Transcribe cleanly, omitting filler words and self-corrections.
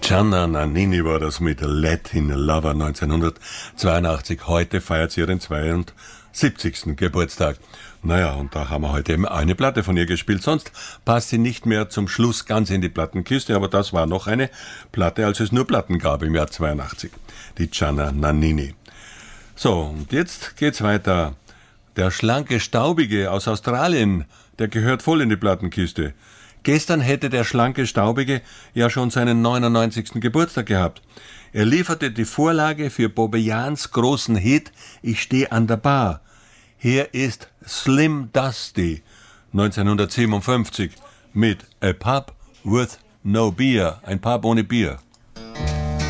Gianna Nannini war das mit Latin Lover 1982. Heute feiert sie ihren 72. Geburtstag. Naja, und da haben wir heute eben eine Platte von ihr gespielt. Sonst passt sie nicht mehr zum Schluss ganz in die Plattenkiste, aber das war noch eine Platte, als es nur Platten gab im Jahr 82. Die Gianna Nannini. So, und jetzt geht's weiter. Der schlanke Staubige aus Australien, der gehört voll in die Plattenkiste. Gestern hätte der schlanke Staubige ja schon seinen 99. Geburtstag gehabt. Er lieferte die Vorlage für Bobby Jahns großen Hit Ich steh an der Bar. Hier ist Slim Dusty 1957 mit A Pub with No Beer, ein Pub ohne Bier.